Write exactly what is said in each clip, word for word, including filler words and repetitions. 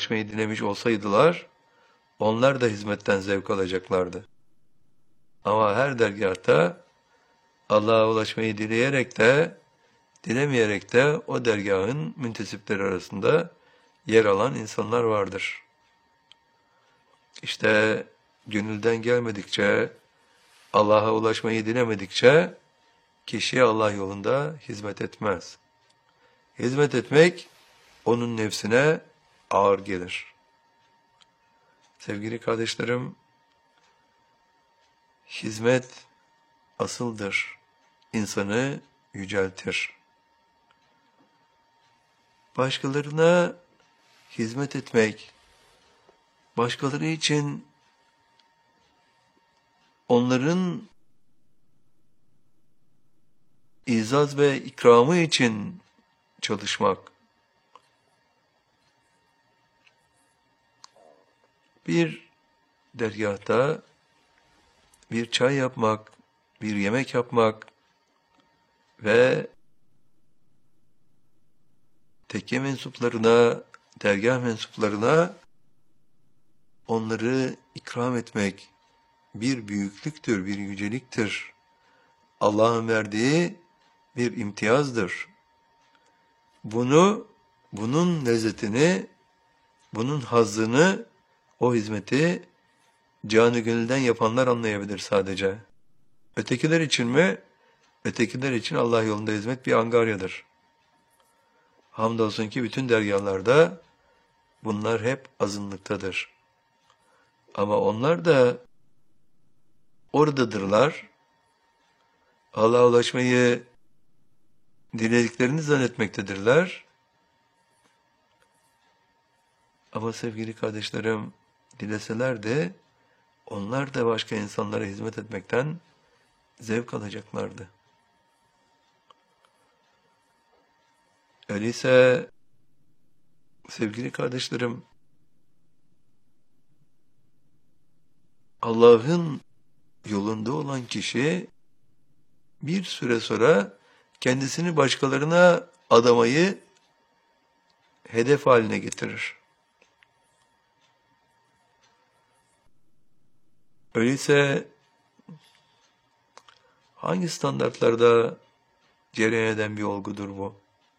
ulaşmayı dilemiş olsaydılar, onlar da hizmetten zevk alacaklardı. Ama her dergâhta Allah'a ulaşmayı dileyerek de, dilemeyerek de o dergâhın müntesipleri arasında yer alan insanlar vardır. İşte gönülden gelmedikçe, Allah'a ulaşmayı dilemedikçe, kişi Allah yolunda hizmet etmez. Hizmet etmek, onun nefsine ağır gelir. Sevgili kardeşlerim, hizmet asıldır, insanı yüceltir. Başkalarına hizmet etmek, başkaları için onların izaz ve ikramı için çalışmak, bir dergâhta bir çay yapmak, bir yemek yapmak ve tekke mensuplarına, dergâh mensuplarına onları ikram etmek bir büyüklüktür, bir yüceliktir. Allah'ın verdiği bir imtiyazdır. Bunu, bunun lezzetini, bunun hazzını, o hizmeti canı gönülden yapanlar anlayabilir sadece. Ötekiler için mi? Ötekiler için Allah yolunda hizmet bir angaryadır. Hamdolsun ki bütün dergâhlarda bunlar hep azınlıktadır. Ama onlar da oradadırlar. Allah'a ulaşmayı dilediklerini zannetmektedirler. Ama sevgili kardeşlerim, dileseler de onlar da başka insanlara hizmet etmekten zevk alacaklardı. Öyleyse sevgili kardeşlerim, Allah'ın yolunda olan kişi bir süre sonra kendisini başkalarına adamayı hedef haline getirir. Öyleyse hangi standartlarda cereyan eden bir olgudur bu?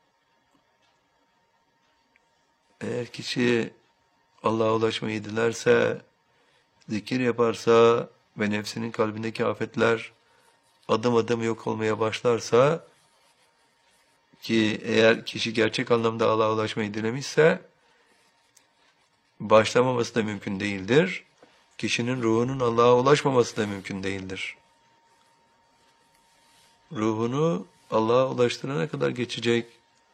Eğer kişi Allah'a ulaşmayı dilerse, zikir yaparsa ve nefsinin kalbindeki afetler adım adım yok olmaya başlarsa, ki eğer kişi gerçek anlamda Allah'a ulaşmayı dilemişse, başlamaması da mümkün değildir. Kişinin ruhunun Allah'a ulaşmaması da mümkün değildir. Ruhunu Allah'a ulaştırana kadar geçecek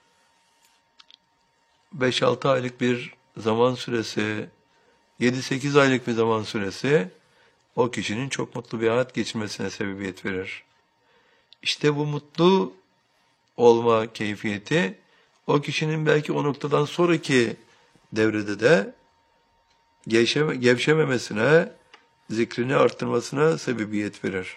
beş altı aylık bir zaman süresi, yedi sekiz aylık bir zaman süresi o kişinin çok mutlu bir hayat geçirmesine sebebiyet verir. İşte bu mutlu olma keyfiyeti o kişinin belki o noktadan sonraki devrede de gevşeme, gevşememesine, zikrini arttırmasına sebebiyet verir.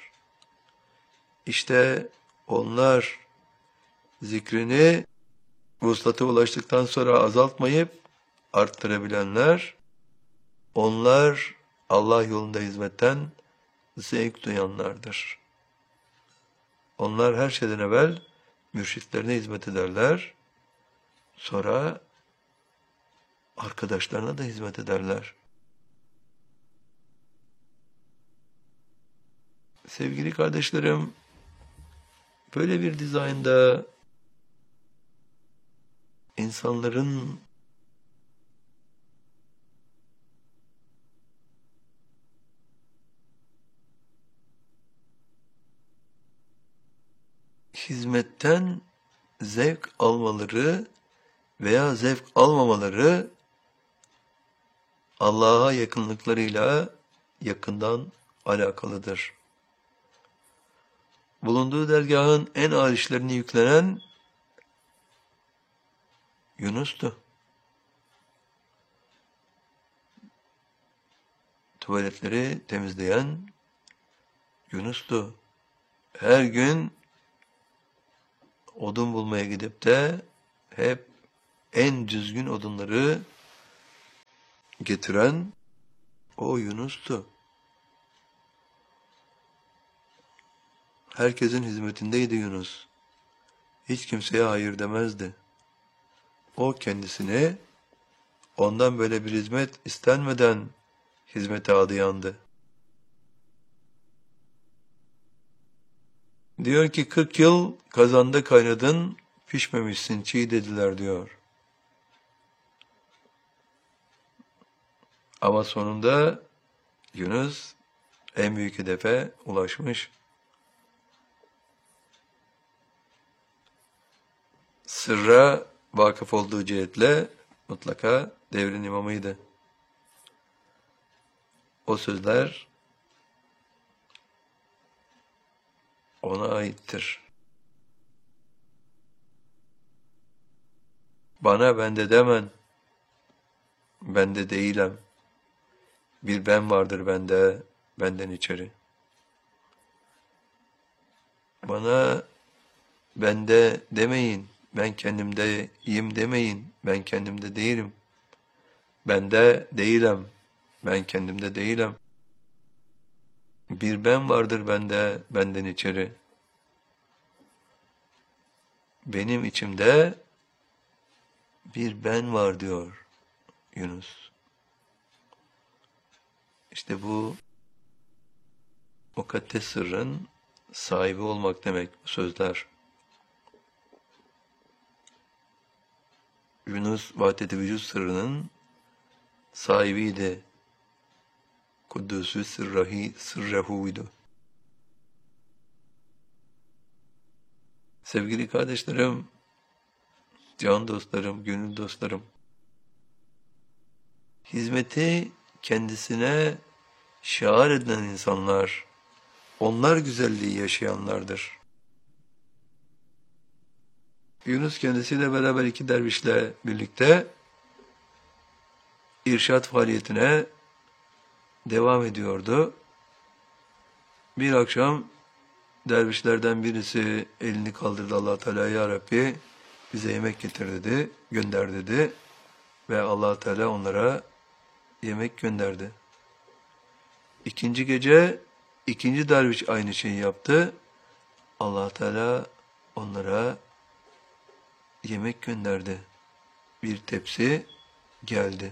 İşte onlar zikrini vuslata ulaştıktan sonra azaltmayıp arttırabilenler, onlar Allah yolunda hizmetten zevk duyanlardır. Onlar her şeyden evvel mürşitlerine hizmet ederler, sonra arkadaşlarına da hizmet ederler. Sevgili kardeşlerim, böyle bir dizaynda insanların hizmetten zevk almaları veya zevk almamaları Allah'a yakınlıklarıyla yakından alakalıdır. Bulunduğu dergahın en ağır işlerini yüklenen Yunus'tu. Tuvaletleri temizleyen Yunus'tu. Her gün odun bulmaya gidip de hep en düzgün odunları getiren o Yunus'tu. Herkesin hizmetindeydi Yunus. Hiç kimseye hayır demezdi. O kendisine ondan böyle bir hizmet istenmeden hizmete adayandı. Diyor ki kırk yıl kazanda kaynadın, pişmemişsin, çiğ dediler diyor. Ama sonunda Yunus en büyük hedefe ulaşmış. Sırra vakıf olduğu cihetle mutlaka devrin imamıydı. O sözler ona aittir. Bana bende demen, bende değilim. Bir ben vardır bende, benden içeri. Bana bende demeyin, ben kendimde iyiyim demeyin, ben kendimde değilim. Bende değilim, ben kendimde değilim. Bir ben vardır bende, benden içeri. Benim içimde bir ben var diyor Yunus. İşte bu mukaddes sırrın sahibi olmak demek bu sözler. Yunus vahdet-i vücud sırrının sahibiydi. Kuddüsü sırrahi sırrahuydu. Sevgili kardeşlerim, can dostlarım, gönül dostlarım, hizmeti kendisine şiar edilen insanlar, onlar güzelliği yaşayanlardır. Yunus kendisiyle beraber iki dervişle birlikte irşad faaliyetine devam ediyordu. Bir akşam dervişlerden birisi elini kaldırdı, Allah Teala ya Rabbi bize yemek getir dedi, gönder dedi ve Allah Teala onlara yemek gönderdi. İkinci gece ikinci derviş aynı şeyi yaptı. Allah Teala onlara yemek gönderdi. Bir tepsi geldi.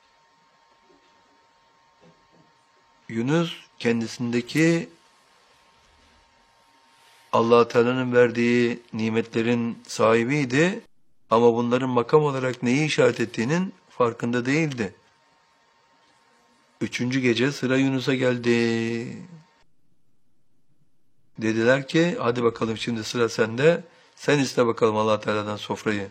Yunus kendisindeki Allah Teala'nın verdiği nimetlerin sahibiydi ama bunların makam olarak neyi işaret ettiğinin farkında değildi. Üçüncü gece sıra Yunus'a geldi. Dediler ki hadi bakalım şimdi sıra sende. Sen iste bakalım Allah Teala'dan sofrayı.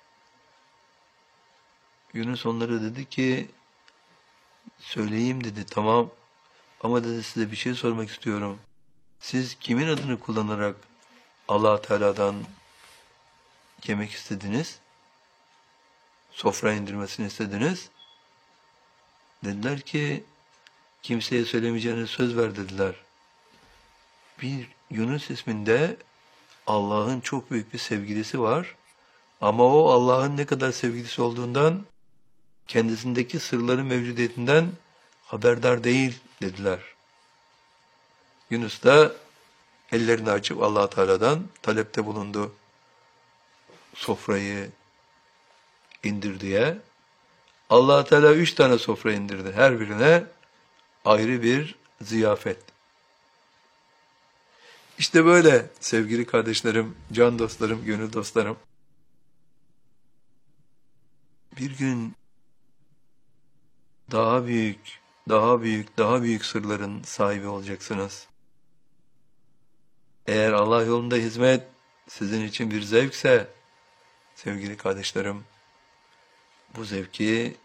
Yunus onlara dedi ki söyleyeyim dedi, tamam ama dedi size bir şey sormak istiyorum. Siz kimin adını kullanarak Allah Teala'dan yemek istediniz? Sofra indirmesini istediniz? Dediler ki kimseye söylemeyeceğine söz ver dediler. Bir Yunus isminde Allah'ın çok büyük bir sevgilisi var. Ama o Allah'ın ne kadar sevgilisi olduğundan, kendisindeki sırların mevcudiyetinden haberdar değil dediler. Yunus da ellerini açıp Allah Teala'dan talepte bulundu. Sofrayı indir diye. Allah Teala üç tane sofra indirdi. Her birine ayrı bir ziyafet. İşte böyle sevgili kardeşlerim, can dostlarım, gönül dostlarım. Bir gün daha büyük, daha büyük, daha büyük sırların sahibi olacaksınız. Eğer Allah yolunda hizmet sizin için bir zevkse, sevgili kardeşlerim, bu zevki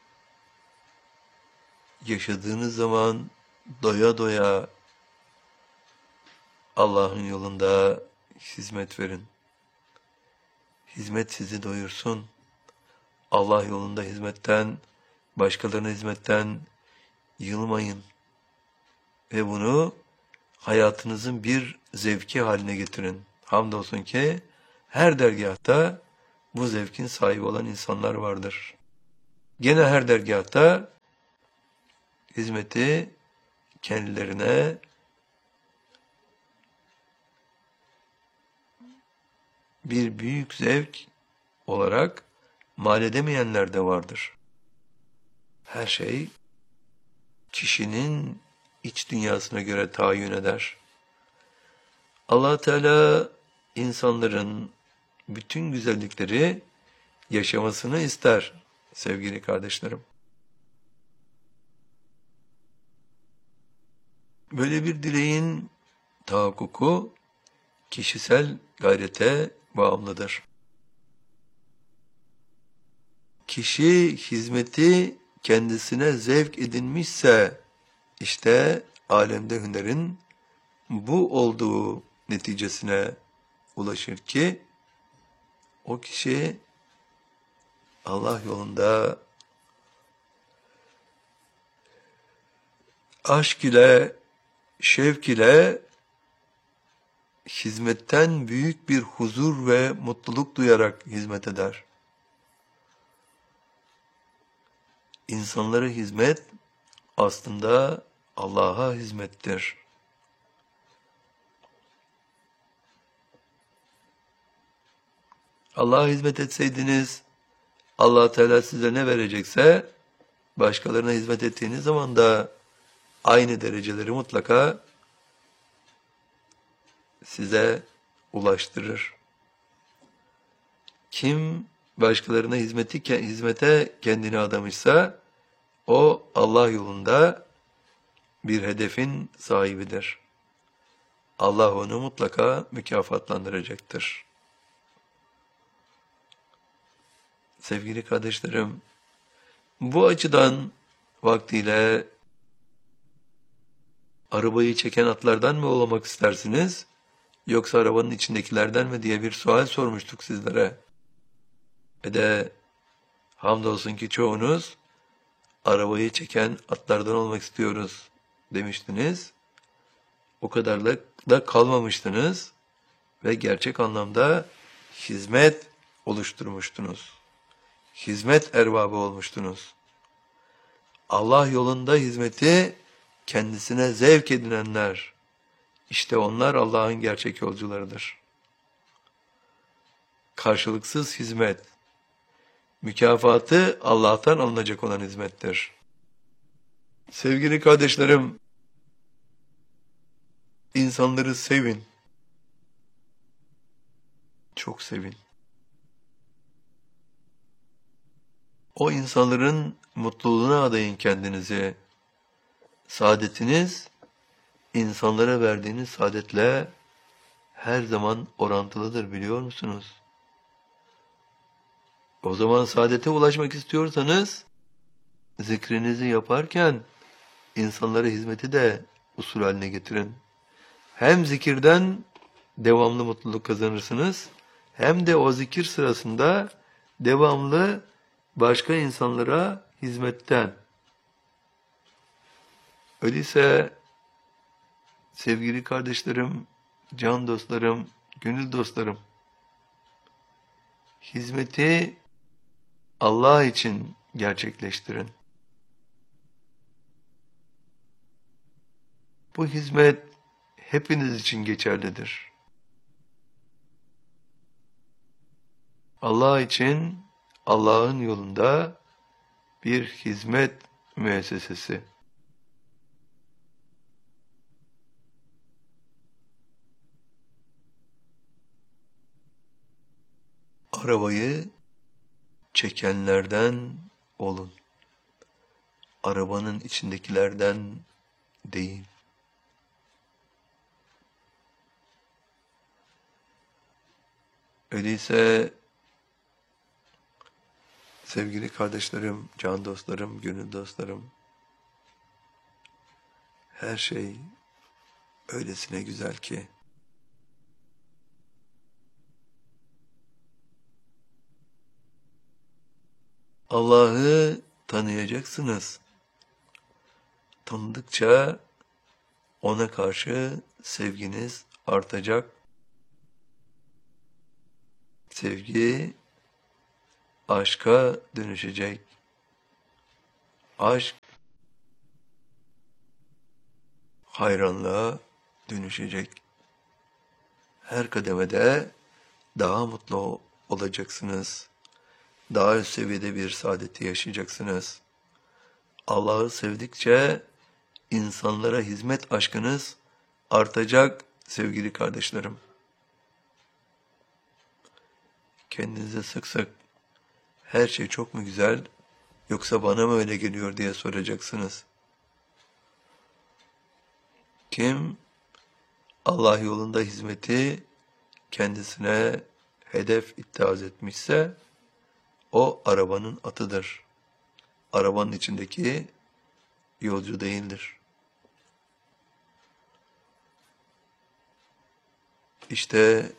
yaşadığınız zaman doya doya Allah'ın yolunda hizmet verin. Hizmet sizi doyursun. Allah yolunda hizmetten, başkalarına hizmetten yılmayın. Ve bunu hayatınızın bir zevki haline getirin. Hamdolsun ki her dergâhta bu zevkin sahibi olan insanlar vardır. Gene her dergâhta hizmeti kendilerine bir büyük zevk olarak mal edemeyenler de vardır. Her şey kişinin iç dünyasına göre tayin eder. Allah Teala insanların bütün güzellikleri yaşamasını ister sevgili kardeşlerim. Böyle bir dileğin tahakkuku kişisel gayrete bağımlıdır. Kişi hizmeti kendisine zevk edinmişse işte alemde hünerin bu olduğu neticesine ulaşır ki o kişi Allah yolunda aşk ile, şevk ile hizmetten büyük bir huzur ve mutluluk duyarak hizmet eder. İnsanlara hizmet aslında Allah'a hizmettir. Allah'a hizmet etseydiniz, Allah Teala size ne verecekse, başkalarına hizmet ettiğiniz zaman da aynı dereceleri mutlaka size ulaştırır. Kim başkalarına hizmeti, hizmete kendini adamışsa, o Allah yolunda bir hedefin sahibidir. Allah onu mutlaka mükafatlandıracaktır. Sevgili kardeşlerim, bu açıdan vaktiyle arabayı çeken atlardan mı olmak istersiniz, yoksa arabanın içindekilerden mi diye bir sual sormuştuk sizlere. Ve de hamdolsun ki çoğunuz arabayı çeken atlardan olmak istiyoruz demiştiniz. O kadarla da kalmamıştınız ve gerçek anlamda hizmet oluşturmuştunuz. Hizmet erbabı olmuştunuz. Allah yolunda hizmeti kendisine zevk edinenler, işte onlar Allah'ın gerçek yolcularıdır. Karşılıksız hizmet, mükafatı Allah'tan alınacak olan hizmettir. Sevgili kardeşlerim, insanları sevin. Çok sevin. O insanların mutluluğuna adayın kendinizi. Saadetiniz, insanlara verdiğiniz saadetle her zaman orantılıdır, biliyor musunuz? O zaman saadete ulaşmak istiyorsanız, zikrinizi yaparken insanlara hizmeti de usul haline getirin. Hem zikirden devamlı mutluluk kazanırsınız, hem de o zikir sırasında devamlı başka insanlara hizmetten. Öyleyse sevgili kardeşlerim, can dostlarım, gönül dostlarım, hizmeti Allah için gerçekleştirin. Bu hizmet hepiniz için geçerlidir. Allah için, Allah'ın yolunda bir hizmet müessesesi. Arabayı çekenlerden olun. Arabanın içindekilerden değil. Öyleyse sevgili kardeşlerim, can dostlarım, gönül dostlarım, her şey öylesine güzel ki Allah'ı tanıyacaksınız. Tanıdıkça ona karşı sevginiz artacak. Sevgi aşka dönüşecek. Aşk hayranlığa dönüşecek. Her kademede daha mutlu olacaksınız. Daha üst seviyede bir saadeti yaşayacaksınız. Allah'ı sevdikçe insanlara hizmet aşkınız artacak sevgili kardeşlerim. Kendinize sık sık her şey çok mu güzel yoksa bana mı öyle geliyor diye soracaksınız. Kim Allah yolunda hizmeti kendisine hedef ittihaz etmişse o arabanın atıdır. Arabanın içindeki yolcu değildir. İşte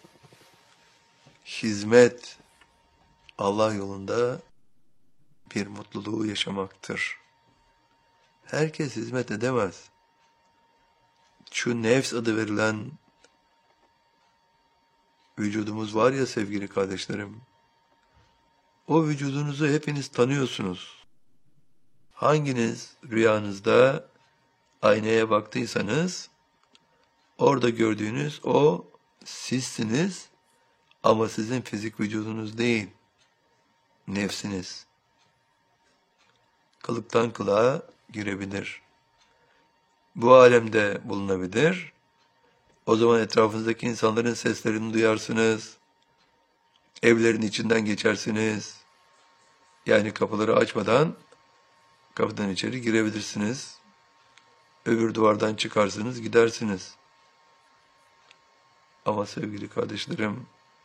hizmet Allah yolunda bir mutluluğu yaşamaktır. Herkes hizmet edemez. Şu nefs adı verilen vücudumuz var ya sevgili kardeşlerim, o vücudunuzu hepiniz tanıyorsunuz. Hanginiz rüyanızda aynaya baktıysanız, orada gördüğünüz o sizsiniz ama sizin fizik vücudunuz değil, nefsiniz. Kılıktan kılığa girebilir. Bu alemde bulunabilir. O zaman etrafınızdaki insanların seslerini duyarsınız. Evlerin içinden geçersiniz. Yani kapıları açmadan kapıdan içeri girebilirsiniz. Öbür duvardan çıkarsınız, gidersiniz. Ama sevgili kardeşlerim,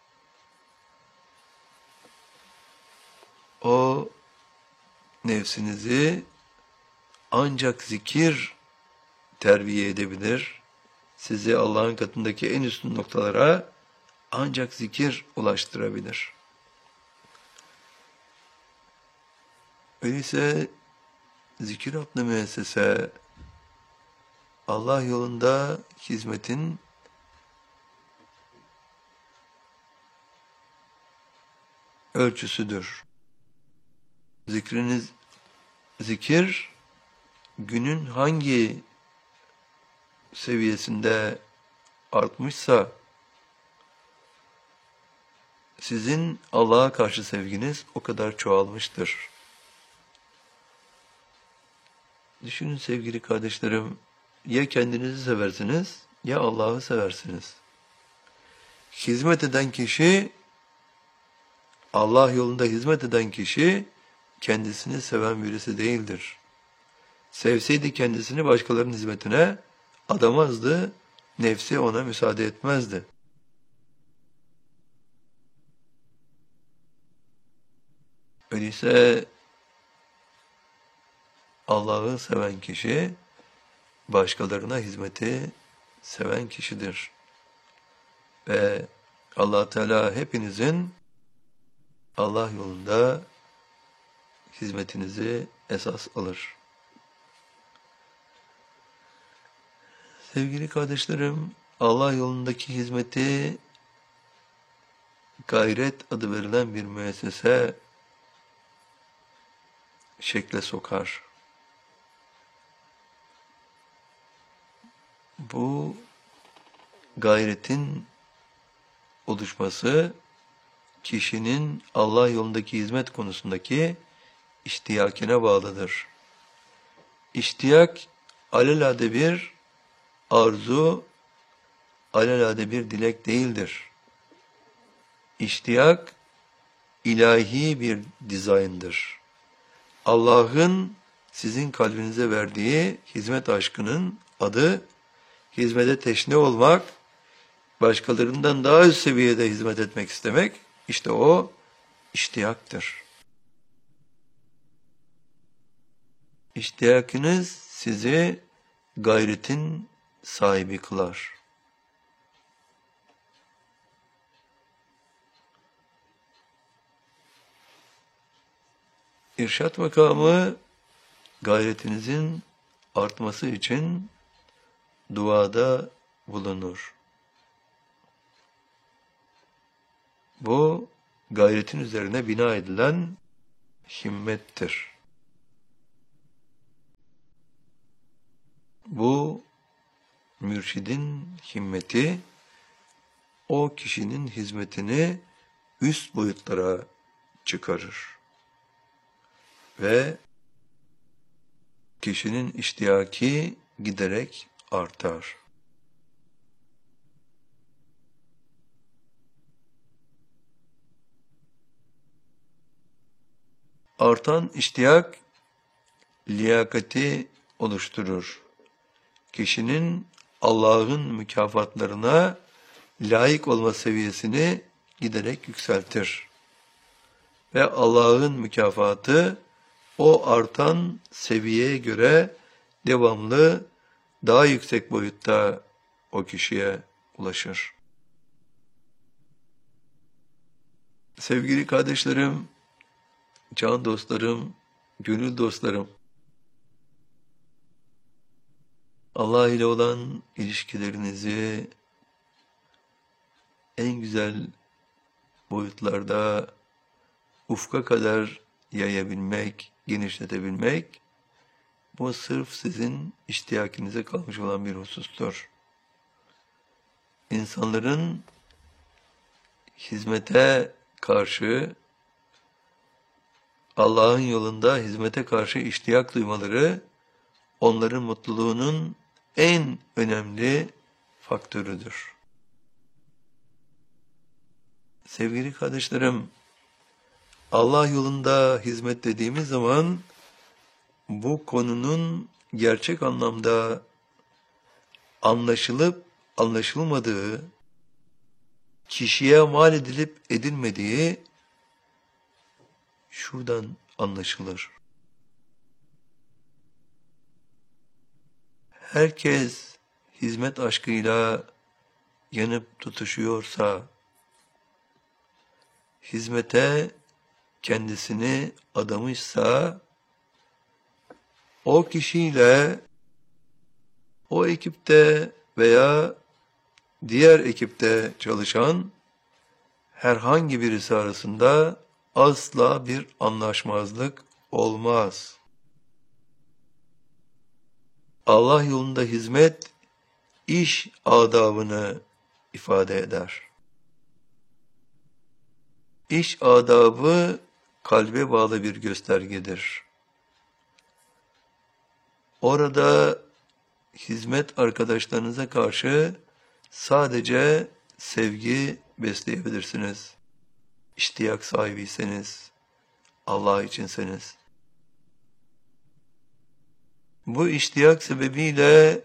o nefsinizi ancak zikir terbiye edebilir. Sizi Allah'ın katındaki en üstün noktalara ancak zikir ulaştırabilir. Öyleyse zikir adlı müessese Allah yolunda hizmetin ölçüsüdür. Zikriniz, zikir günün hangi seviyesinde artmışsa sizin Allah'a karşı sevginiz o kadar çoğalmıştır. Düşünün sevgili kardeşlerim, ya kendinizi seversiniz ya Allah'ı seversiniz. Hizmet eden kişi, Allah yolunda hizmet eden kişi kendisini seven birisi değildir. Sevseydi kendisini başkalarının hizmetine adamazdı, nefsi ona müsaade etmezdi. Öyleyse Allah'ı seven kişi, başkalarına hizmeti seven kişidir. Ve Allah Teala hepinizin Allah yolunda hizmetinizi esas alır. Sevgili kardeşlerim, Allah yolundaki hizmeti gayret adı verilen bir müessese şekle sokar. Bu gayretin oluşması kişinin Allah yolundaki hizmet konusundaki iştiyakine bağlıdır. İştiyak alelade bir arzu, alelade bir dilek değildir. İştiyak ilahi bir dizayndır. Allah'ın sizin kalbinize verdiği hizmet aşkının adı hizmete teşne olmak, başkalarından daha üst seviyede hizmet etmek istemek, işte o iştiyaktır. İştiyakınız sizi gayretin sahibi kılar. İrşad makamı gayretinizin artması için duada bulunur. Bu gayretin üzerine bina edilen himmettir. Bu mürşidin himmeti o kişinin hizmetini üst boyutlara çıkarır ve kişinin iştiyaki giderek artar. Artan iştiyak liyakati oluşturur. Kişinin Allah'ın mükafatlarına layık olma seviyesini giderek yükseltir. Ve Allah'ın mükafatı o artan seviyeye göre devamlı daha yüksek boyutta o kişiye ulaşır. Sevgili kardeşlerim, can dostlarım, gönül dostlarım, Allah ile olan ilişkilerinizi en güzel boyutlarda ufka kadar yayabilmek, genişletebilmek, bu sırf sizin iştiyakinize kalmış olan bir husustur. İnsanların hizmete karşı, Allah'ın yolunda hizmete karşı iştiyak duymaları, onların mutluluğunun en önemli faktörüdür. Sevgili kardeşlerim, Allah yolunda hizmet dediğimiz zaman, bu konunun gerçek anlamda anlaşılıp anlaşılmadığı, kişiye mal edilip edilmediği şuradan anlaşılır. Herkes hizmet aşkıyla yanıp tutuşuyorsa, hizmete kendisini adamışsa, o kişiyle o ekipte veya diğer ekipte çalışan herhangi birisi arasında asla bir anlaşmazlık olmaz. Allah yolunda hizmet, iş adabını ifade eder. İş adabı kalbe bağlı bir göstergedir. Orada hizmet arkadaşlarınıza karşı sadece sevgi besleyebilirsiniz. İştiyak sahibiyseniz, Allah içinseniz. Bu iştiyak sebebiyle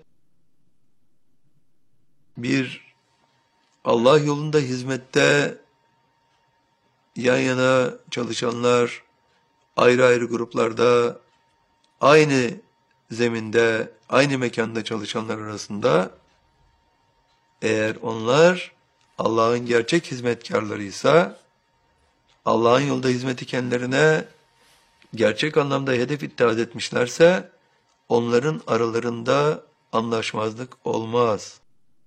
bir Allah yolunda hizmette yan yana çalışanlar, ayrı ayrı gruplarda, aynı zeminde, aynı mekanda çalışanlar arasında, eğer onlar Allah'ın gerçek hizmetkarlarıysa, Allah'ın yolda hizmeti kendilerine gerçek anlamda hedef ittihaz etmişlerse, onların aralarında anlaşmazlık olmaz.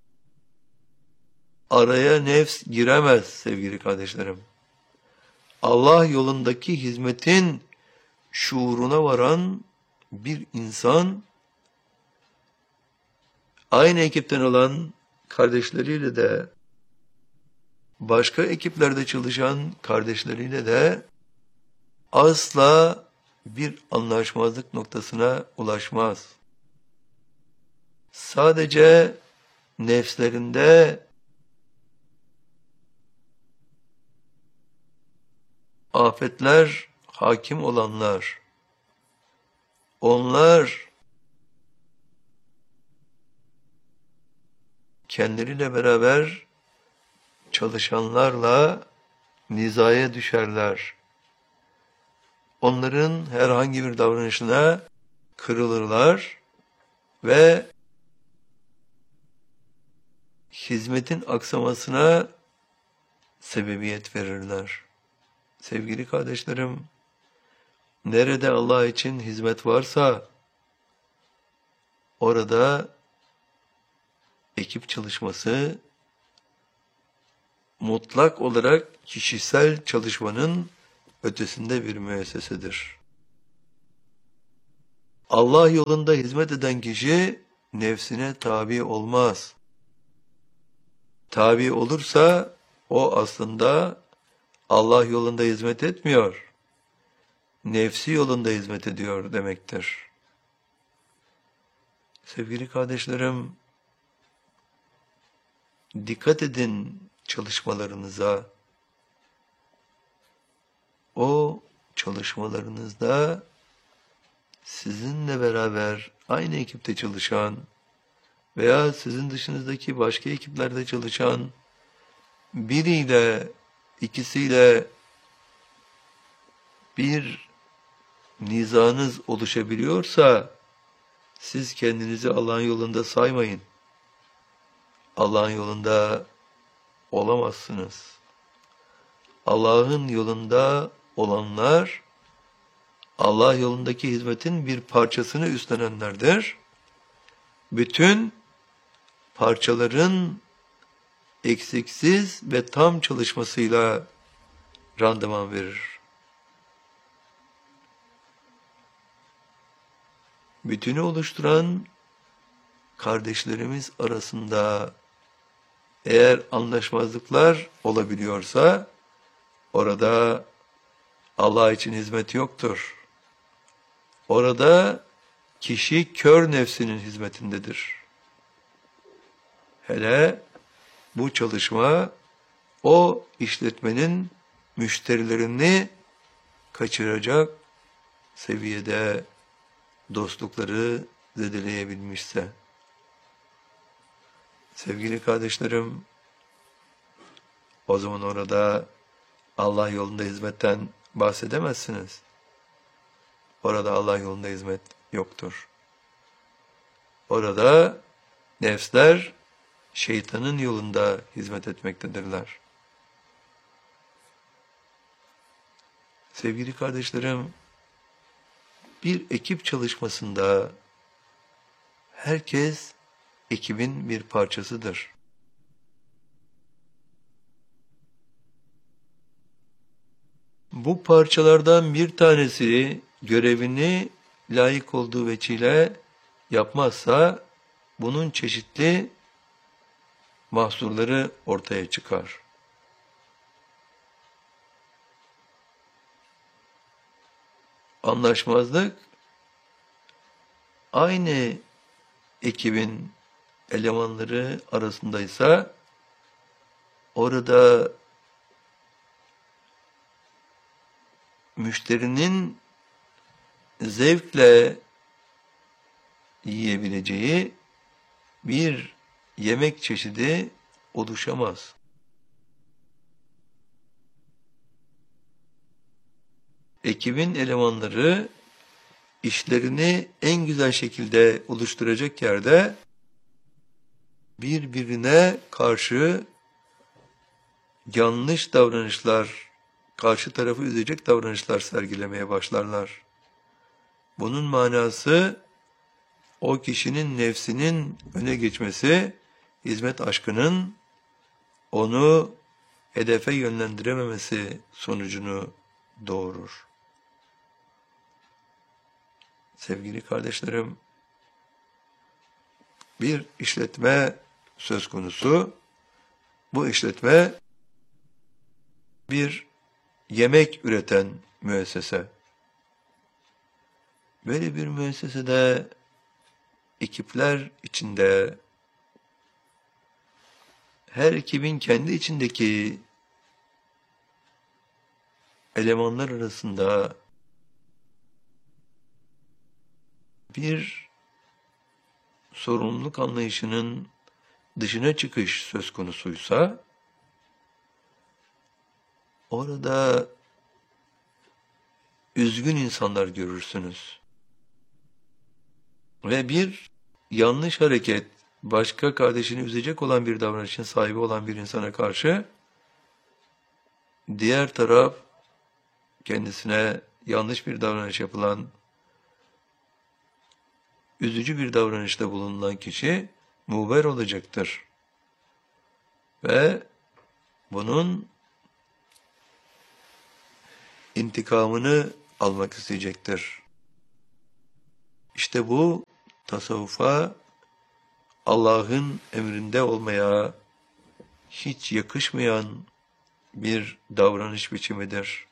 Araya nefs giremez sevgili kardeşlerim. Allah yolundaki hizmetin şuuruna varan bir insan, aynı ekipten olan kardeşleriyle de, başka ekiplerde çalışan kardeşleriyle de asla bir anlaşmazlık noktasına ulaşmaz. Sadece nefslerinde afetler hakim olanlar, onlar kendileriyle beraber çalışanlarla nizaya düşerler. Onların herhangi bir davranışına kırılırlar ve hizmetin aksamasına sebebiyet verirler. Sevgili kardeşlerim, nerede Allah için hizmet varsa, orada ekip çalışması mutlak olarak kişisel çalışmanın ötesinde bir müessesedir. Allah yolunda hizmet eden kişi nefsine tabi olmaz. Tabi olursa o aslında Allah yolunda hizmet etmiyor. Nefsi yolunda hizmet ediyor demektir. Sevgili kardeşlerim, dikkat edin çalışmalarınıza. O çalışmalarınızda sizinle beraber aynı ekipte çalışan veya sizin dışınızdaki başka ekiplerde çalışan biriyle, ikisiyle bir nizanız oluşabiliyorsa siz kendinizi Allah'ın yolunda saymayın. Allah'ın yolunda olamazsınız. Allah'ın yolunda olanlar Allah yolundaki hizmetin bir parçasını üstlenenlerdir. Bütün parçaların eksiksiz ve tam çalışmasıyla randıman verir. Bütünü oluşturan kardeşlerimiz arasında eğer anlaşmazlıklar olabiliyorsa orada Allah için hizmet yoktur. Orada kişi kör nefsinin hizmetindedir. Hele bu çalışma o işletmenin müşterilerini kaçıracak seviyede dostlukları zedeleyebilmişse. Sevgili kardeşlerim, o zaman orada Allah yolunda hizmetten bahsedemezsiniz. Orada Allah yolunda hizmet yoktur. Orada nefsler şeytanın yolunda hizmet etmektedirler. Sevgili kardeşlerim, bir ekip çalışmasında herkes ekibin bir parçasıdır. Bu parçalardan bir tanesi görevini layık olduğu veçile yapmazsa bunun çeşitli mahsurları ortaya çıkar. Anlaşmazlık aynı ekibin elemanları arasındaysa orada müşterinin zevkle yiyebileceği bir yemek çeşidi oluşamaz. Ekibin elemanları işlerini en güzel şekilde oluşturacak yerde birbirine karşı yanlış davranışlar, karşı tarafı üzecek davranışlar sergilemeye başlarlar. Bunun manası o kişinin nefsinin öne geçmesi, hizmet aşkının onu hedefe yönlendirememesi sonucunu doğurur. Sevgili kardeşlerim, bir işletme söz konusu. Bu işletme bir yemek üreten müessese. Böyle bir müessesede ekipler içinde her ekibin kendi içindeki elemanlar arasında bir sorumluluk anlayışının dışına çıkış söz konusuysa orada üzgün insanlar görürsünüz. Ve bir yanlış hareket, başka kardeşini üzecek olan bir davranışın sahibi olan bir insana karşı diğer taraf kendisine yanlış bir davranış yapılan, üzücü bir davranışta bulunan kişi muhber olacaktır. Ve bunun intikamını almak isteyecektir. İşte bu tasavvufa Allah'ın emrinde olmaya hiç yakışmayan bir davranış biçimidir.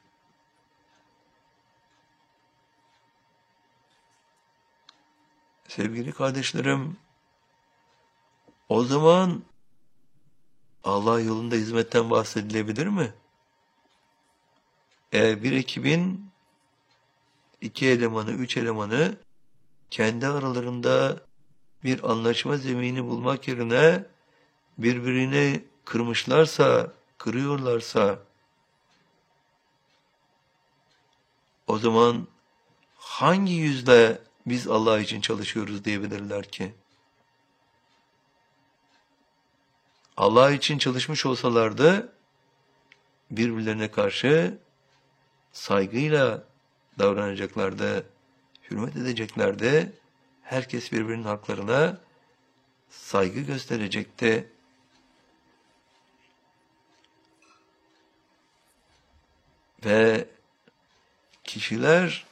Sevgili kardeşlerim, o zaman Allah yolunda hizmetten bahsedilebilir mi? Eğer bir ekibin iki elemanı, üç elemanı kendi aralarında bir anlaşma zemini bulmak yerine birbirini kırmışlarsa, kırıyorlarsa, o zaman hangi yüzle biz Allah için çalışıyoruz diyebilirler ki? Allah için çalışmış olsalardı birbirlerine karşı saygıyla davranacaklardı, hürmet edeceklerdi. Herkes birbirinin haklarına saygı gösterecekti. Ve kişiler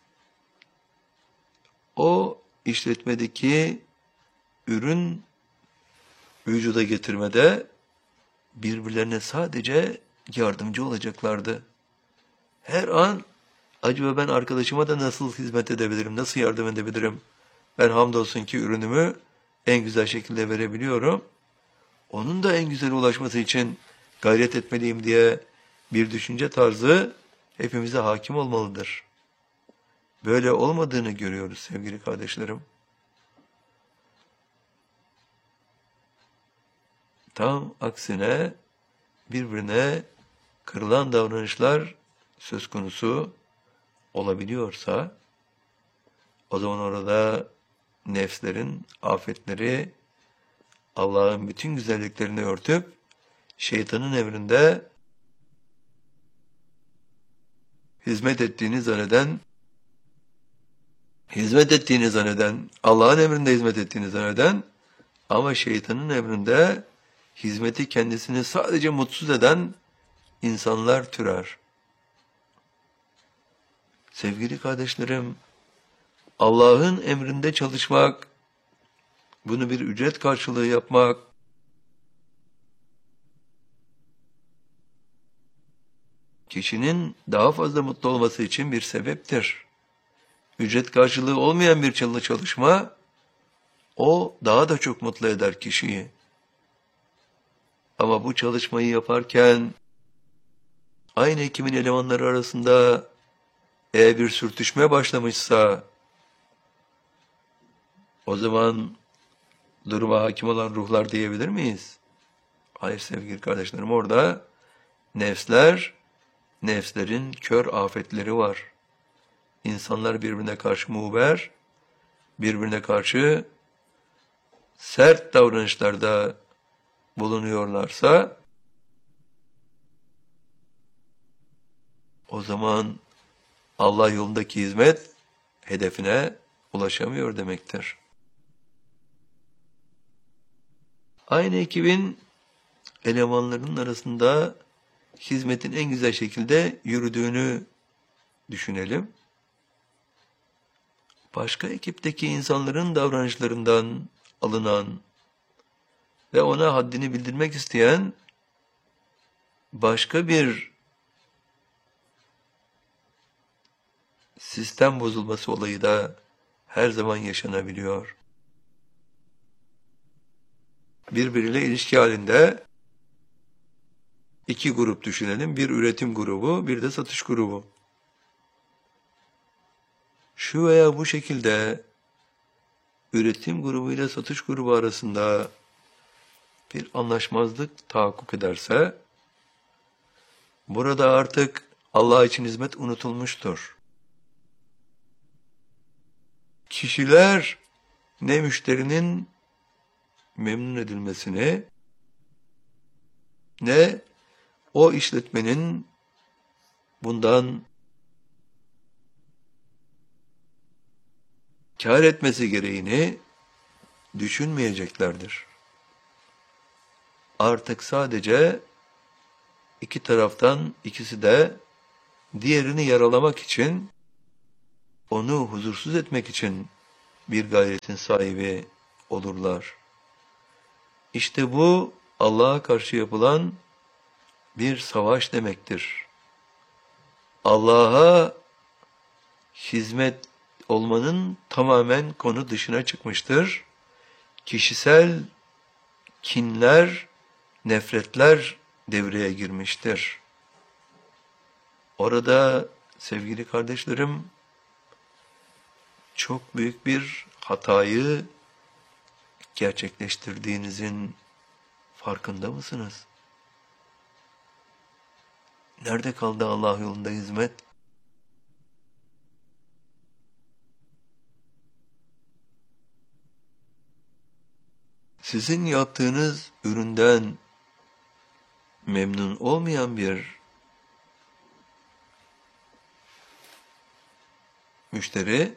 o işletmedeki ürün vücuda getirmede birbirlerine sadece yardımcı olacaklardı. Her an acaba ben arkadaşıma da nasıl hizmet edebilirim, nasıl yardım edebilirim? Ben hamdolsun ki ürünümü en güzel şekilde verebiliyorum. Onun da en güzel ulaşması için gayret etmeliyim diye bir düşünce tarzı hepimize hakim olmalıdır. Böyle olmadığını görüyoruz sevgili kardeşlerim. Tam aksine birbirine kırılan davranışlar söz konusu olabiliyorsa, o zaman orada nefslerin afetleri Allah'ın bütün güzelliklerini örtüp şeytanın emrinde hizmet ettiğini zanneden, hizmet ettiğini zanneden, Allah'ın emrinde hizmet ettiğini zanneden ama şeytanın emrinde hizmeti kendisini sadece mutsuz eden insanlar türer. Sevgili kardeşlerim, Allah'ın emrinde çalışmak, bunu bir ücret karşılığı yapmak, kişinin daha fazla mutlu olması için bir sebeptir. Ücret karşılığı olmayan bir çalışma, o daha da çok mutlu eder kişiyi. Ama bu çalışmayı yaparken, aynı ekibin elemanları arasında eğer bir sürtüşme başlamışsa, o zaman duruma hakim olan ruhlar diyebilir miyiz? Hayır sevgili kardeşlerim, orada nefsler, nefslerin kör afetleri var. İnsanlar birbirine karşı muğber, birbirine karşı sert davranışlarda bulunuyorlarsa, o zaman Allah yolundaki hizmet hedefine ulaşamıyor demektir. Aynı ekibin elemanlarının arasında hizmetin en güzel şekilde yürüdüğünü düşünelim. Başka ekipteki insanların davranışlarından alınan ve ona haddini bildirmek isteyen başka bir sistem bozulması olayı da her zaman yaşanabiliyor. Birbiriyle ilişki halinde iki grup düşünelim. Bir üretim grubu, bir de satış grubu. Şu veya bu şekilde üretim grubu ile satış grubu arasında bir anlaşmazlık tahakkuk ederse, burada artık Allah için hizmet unutulmuştur. Kişiler ne müşterinin memnun edilmesini, ne o işletmenin bundan kâr etmesi gereğini düşünmeyeceklerdir. Artık sadece iki taraftan ikisi de diğerini yaralamak için, onu huzursuz etmek için bir gayretin sahibi olurlar. İşte bu Allah'a karşı yapılan bir savaş demektir. Allah'a hizmet olmanın tamamen konu dışına çıkmıştır. Kişisel kinler, nefretler devreye girmiştir. Orada sevgili kardeşlerim, çok büyük bir hatayı gerçekleştirdiğinizin farkında mısınız? Nerede kaldı Allah yolunda hizmet? Sizin yaptığınız üründen memnun olmayan bir müşteri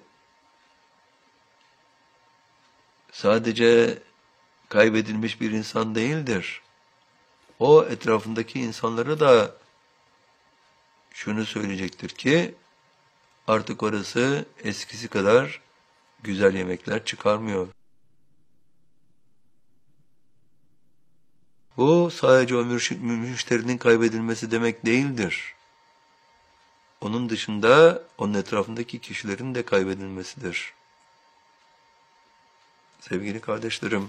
sadece kaybedilmiş bir insan değildir. O etrafındaki insanlara da şunu söyleyecektir ki artık orası eskisi kadar güzel yemekler çıkarmıyor. Bu sadece o müşterinin kaybedilmesi demek değildir. Onun dışında onun etrafındaki kişilerin de kaybedilmesidir. Sevgili kardeşlerim,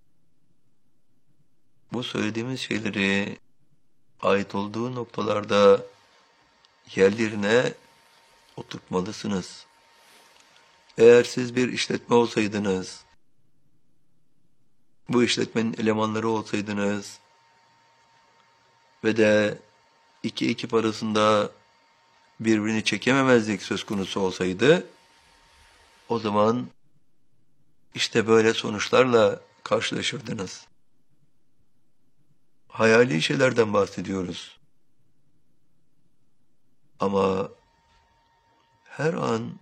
bu söylediğimiz şeyleri ait olduğu noktalarda yerlerine oturtmalısınız. Eğer siz bir işletme olsaydınız, bu işletmenin elemanları olsaydınız ve de iki ekip arasında birbirini çekememezlik söz konusu olsaydı, o zaman işte böyle sonuçlarla karşılaşırdınız. Hayali şeylerden bahsediyoruz. Ama her an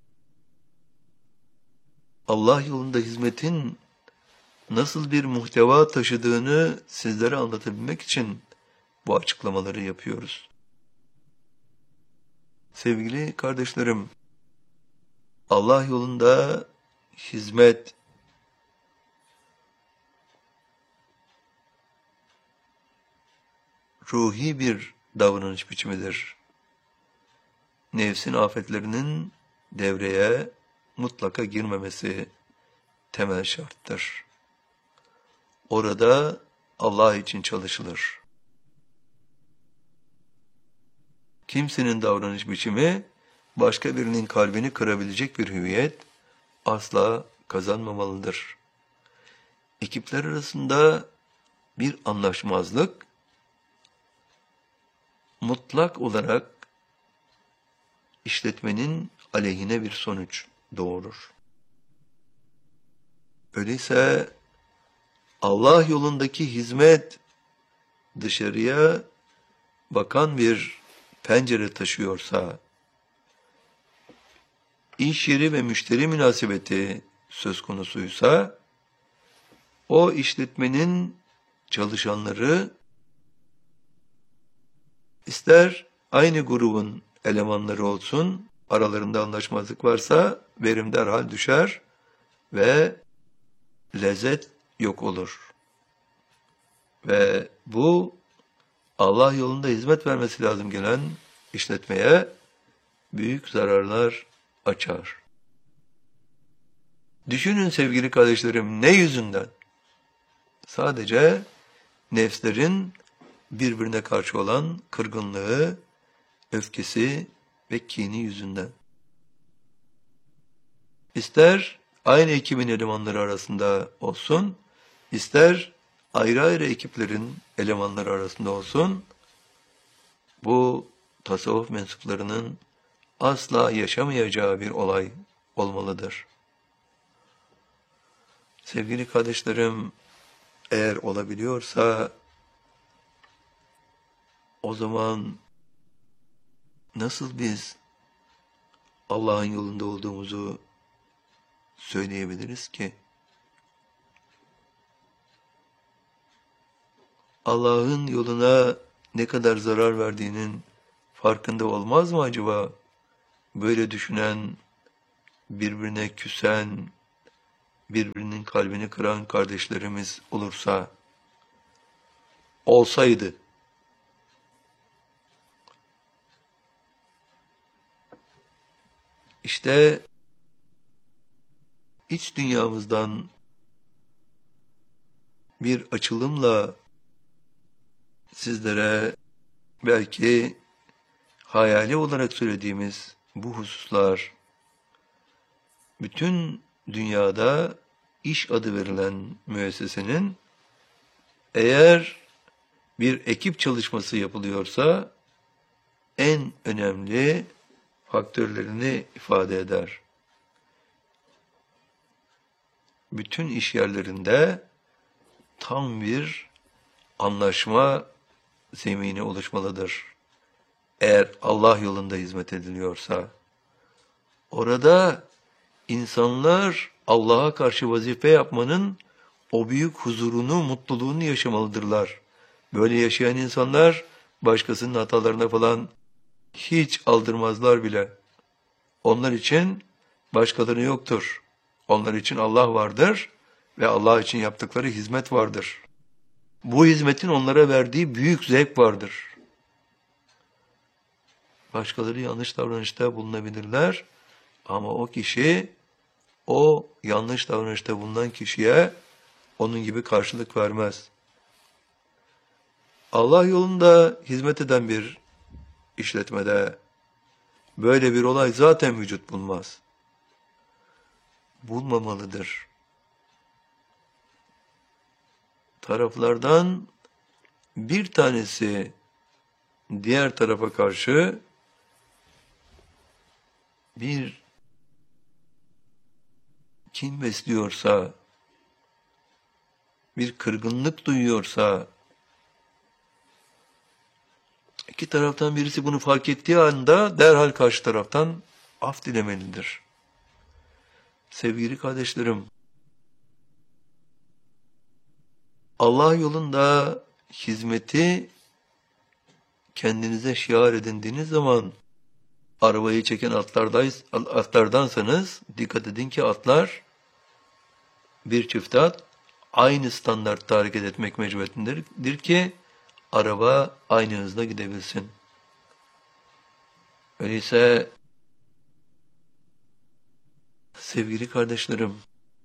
Allah yolunda hizmetin nasıl bir muhteva taşıdığını sizlere anlatabilmek için bu açıklamaları yapıyoruz. Sevgili kardeşlerim, Allah yolunda hizmet ruhi bir davranış biçimidir. Nefsin afetlerinin devreye mutlaka girmemesi temel şarttır. Orada Allah için çalışılır. Kimsenin davranış biçimi başka birinin kalbini kırabilecek bir hüviyet asla kazanmamalıdır. Ekipler arasında bir anlaşmazlık mutlak olarak işletmenin aleyhine bir sonuç doğurur. Öyleyse Allah yolundaki hizmet dışarıya bakan bir pencere taşıyorsa, iş yeri ve müşteri münasebeti söz konusuysa, o işletmenin çalışanları ister aynı grubun elemanları olsun, aralarında anlaşmazlık varsa verim derhal düşer ve lezzet yok olur. Ve bu Allah yolunda hizmet vermesi lazım gelen işletmeye büyük zararlar açar. Düşünün sevgili kardeşlerim, ne yüzünden? Sadece nefslerin birbirine karşı olan kırgınlığı, öfkesi ve kini yüzünden. İster aynı ekibin elemanları arasında olsun, ister ayrı ayrı ekiplerin elemanları arasında olsun, bu tasavvuf mensuplarının asla yaşamayacağı bir olay olmalıdır. Sevgili kardeşlerim, eğer olabiliyorsa, o zaman nasıl biz Allah'ın yolunda olduğumuzu söyleyebiliriz ki? Allah'ın yoluna ne kadar zarar verdiğinin farkında olmaz mı acaba? Böyle düşünen, birbirine küsen, birbirinin kalbini kıran kardeşlerimiz olursa, olsaydı. İşte iç dünyamızdan bir açılımla sizlere belki hayali olarak söylediğimiz bu hususlar bütün dünyada iş adı verilen müessesenin eğer bir ekip çalışması yapılıyorsa en önemli faktörlerini ifade eder. Bütün iş yerlerinde tam bir anlaşma zemini oluşmalıdır. Eğer Allah yolunda hizmet ediliyorsa, orada insanlar Allah'a karşı vazife yapmanın o büyük huzurunu, mutluluğunu yaşamalıdırlar. Böyle yaşayan insanlar başkasının hatalarına falan hiç aldırmazlar bile. Onlar için başkaları yoktur. Onlar için Allah vardır ve Allah için yaptıkları hizmet vardır. Bu hizmetin onlara verdiği büyük zevk vardır. Başkaları yanlış davranışta bulunabilirler ama o kişi, o yanlış davranışta bulunan kişiye onun gibi karşılık vermez. Allah yolunda hizmet eden bir işletmede böyle bir olay zaten vücut bulmaz. Bulmamalıdır. Taraflardan bir tanesi diğer tarafa karşı bir kin besliyorsa, bir kırgınlık duyuyorsa, iki taraftan birisi bunu fark ettiği anda derhal karşı taraftan af dilemelidir. Sevgili kardeşlerim, Allah yolunda hizmeti kendinize şiar edindiğiniz zaman arabayı çeken atlardayız, atlardansanız dikkat edin ki atlar bir çift at aynı standartta hareket etmek mecburiyetindedir ki araba aynı hızla gidebilsin. Öyleyse sevgili kardeşlerim,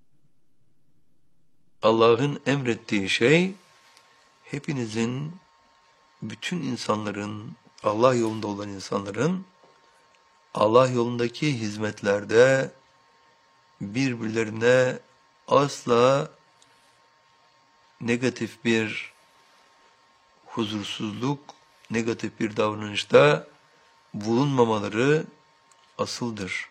Allah'ın emrettiği şey hepinizin, bütün insanların, Allah yolunda olan insanların Allah yolundaki hizmetlerde birbirlerine asla negatif bir huzursuzluk, negatif bir davranışta bulunmamaları asıldır.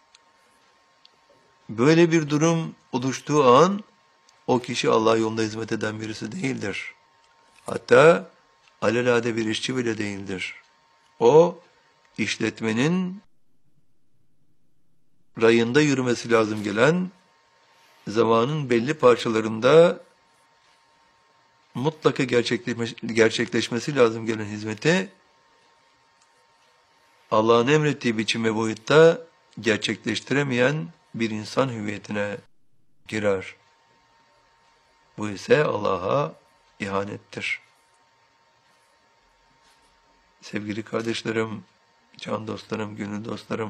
Böyle bir durum oluştuğu an o kişi Allah yolunda hizmet eden birisi değildir. Hatta alelade bir işçi bile değildir. O işletmenin rayında yürümesi lazım gelen, zamanın belli parçalarında mutlaka gerçekleşmesi lazım gelen hizmeti Allah'ın emrettiği biçim ve boyutta gerçekleştiremeyen bir insan hüviyetine girer. Bu ise Allah'a ihanettir. Sevgili kardeşlerim, can dostlarım, gönül dostlarım,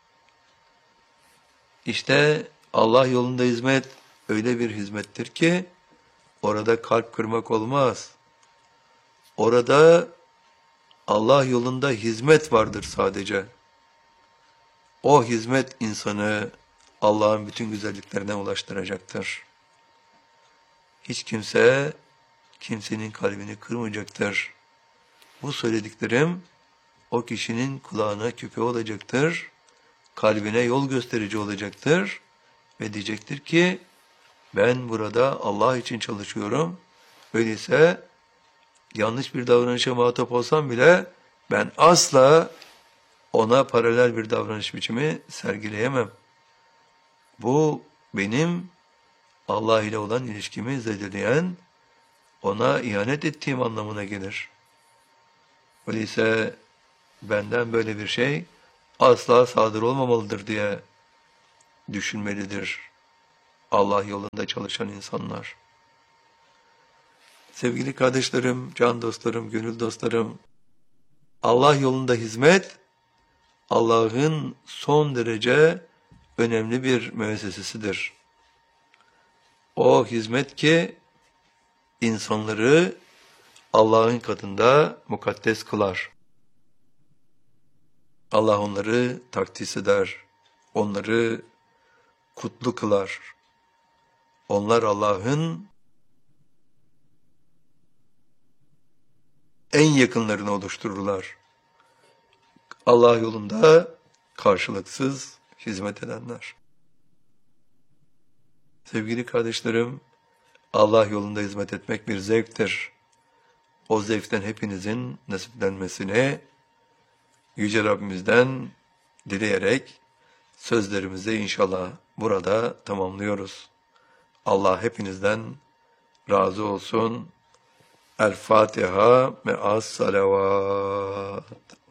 İşte Allah yolunda hizmet öyle bir hizmettir ki orada kalp kırmak olmaz. Orada Allah yolunda hizmet vardır sadece. O hizmet insanı Allah'ın bütün güzelliklerine ulaştıracaktır. Hiç kimse kimsenin kalbini kırmayacaktır. Bu söylediklerim o kişinin kulağına küpe olacaktır. Kalbine yol gösterici olacaktır ve diyecektir ki ben burada Allah için çalışıyorum. Öyleyse yanlış bir davranışa muhatap olsam bile ben asla ona paralel bir davranış biçimi sergileyemem. Bu benim Allah ile olan ilişkimi zedeleyen, ona ihanet ettiğim anlamına gelir. Öyleyse benden böyle bir şey asla sadır olmamalıdır diye düşünmelidir Allah yolunda çalışan insanlar. Sevgili kardeşlerim, can dostlarım, gönül dostlarım, Allah yolunda hizmet, Allah'ın son derece önemli bir müessesesidir. O hizmet ki insanları Allah'ın katında mukaddes kılar. Allah onları takdis eder, onları kutlu kılar. Onlar Allah'ın en yakınlarını oluştururlar. Allah yolunda karşılıksız hizmet edenler. Sevgili kardeşlerim, Allah yolunda hizmet etmek bir zevktir. O zevkten hepinizin nasiplenmesini Yüce Rabbimizden dileyerek sözlerimizi inşallah burada tamamlıyoruz. Allah hepinizden razı olsun. El Fatiha me'as salavat.